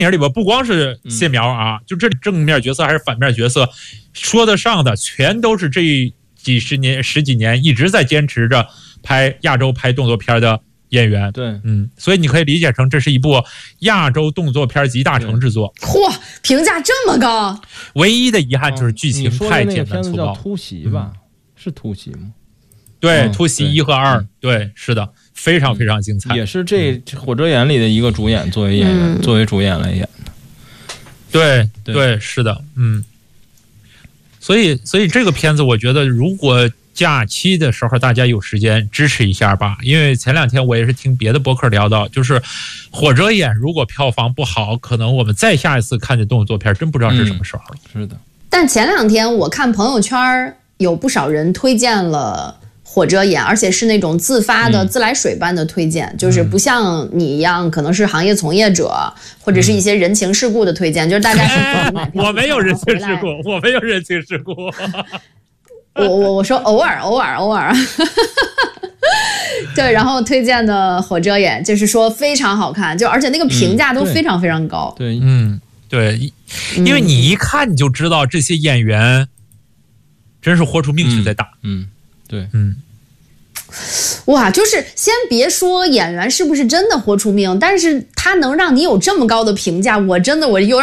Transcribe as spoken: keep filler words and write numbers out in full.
影里边不光是谢苗啊，就这正面角色还是反面角色，说得上的全都是这几十年、十几年一直在坚持着拍亚洲拍动作片的演员。 对， 嗯，所以你可以理解成这是一部亚洲动作片集大成之作。 嚯，评价这么高！ 唯一的遗憾就是剧情太简单粗暴。 你说的那个片子叫突袭吧？嗯、是突袭吗？ 对，突袭一和二，对，是的，非常非常精彩。 也是这火遮眼里的一个主演作为演员， 嗯、 作为主演来演的。 对对, 对，是的，嗯。所以，所以这个片子，我觉得如果假期的时候大家有时间支持一下吧，因为前两天我也是听别的播客聊到，就是火遮眼如果票房不好，可能我们再下一次看这动作片，真不知道是什么时候了。 嗯、是的。 但前两天我看朋友圈有不少人推荐了火遮眼，而且是那种自发的、自来水般的推荐、嗯、就是不像你一样可能是行业从业者、嗯、或者是一些人情世故的推荐、嗯、就是大家是买票、 哎、我没有人情世故，我没有人情世故我我我说偶尔偶尔偶尔对，然后推荐的火遮眼就是说非常好看，就而且那个评价都非常非常高。 嗯、对， 嗯，对，因为你一看你就知道这些演员真是豁出命去在打。 嗯，嗯对， 嗯， 哇，就是先别说演员是不是真的豁出命，但是他能让你有这么高的评价，我真的我有点